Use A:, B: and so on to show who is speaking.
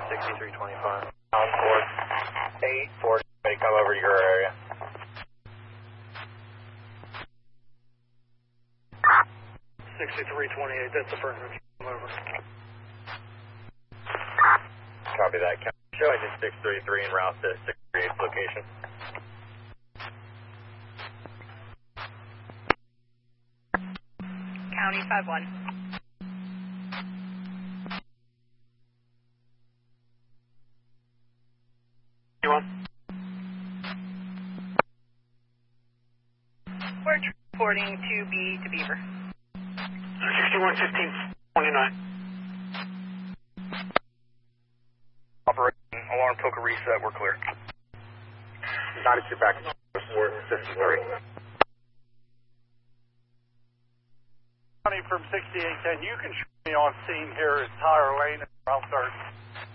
A: 6325. On course 840, may come over to your area.
B: 6328, that's affirmative. Come over.
A: Copy that. Show engine 633 en route to 638's location.
C: County 51. We're transporting 2B to Beaver.
B: 611529. Operating alarm took a reset, we're clear.
A: 92 back to 453.
D: From 6810, you can show me on scene here at Tire Lane at Route 30.